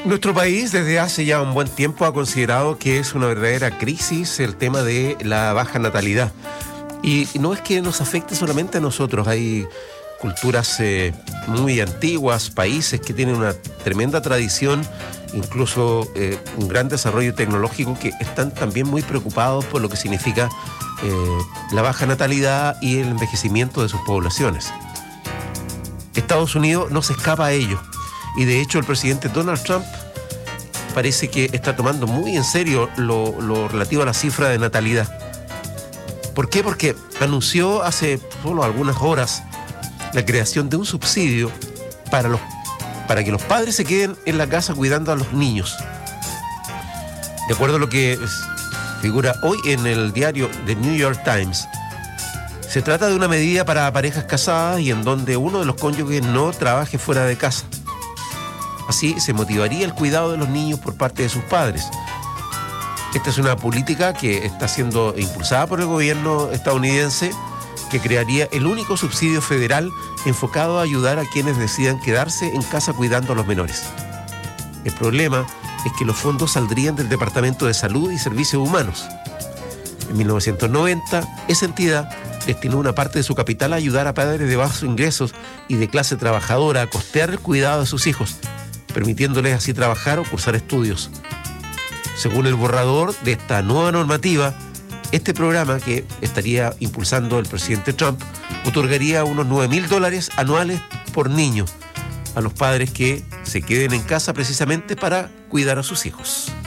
Nuestro país desde hace ya un buen tiempo ha considerado que es una verdadera crisis el tema de la baja natalidad. Y no es que nos afecte solamente a nosotros, hay culturas muy antiguas, países que tienen una tremenda tradición, incluso un gran desarrollo tecnológico, que están también muy preocupados por lo que significa la baja natalidad y el envejecimiento de sus poblaciones. Estados Unidos no se escapa a ello. Y de hecho el presidente Donald Trump parece que está tomando muy en serio lo relativo a la cifra de natalidad. ¿Por qué? Porque anunció hace solo algunas horas la creación de un subsidio para que los padres se queden en la casa cuidando a los niños. De acuerdo a lo que figura hoy en el diario The New York Times, se trata de una medida para parejas casadas y en donde uno de los cónyuges no trabaje fuera de casa. Así se motivaría el cuidado de los niños por parte de sus padres. Esta es una política que está siendo impulsada por el gobierno estadounidense, que crearía el único subsidio federal enfocado a ayudar a quienes decidan quedarse en casa cuidando a los menores. El problema es que los fondos saldrían del Departamento de Salud y Servicios Humanos. En 1990, esa entidad destinó una parte de su capital a ayudar a padres de bajos ingresos y de clase trabajadora a costear el cuidado de sus hijos, permitiéndoles así trabajar o cursar estudios. Según el borrador de esta nueva normativa, este programa que estaría impulsando el presidente Trump otorgaría unos $9,000 anuales por niño a los padres que se queden en casa precisamente para cuidar a sus hijos.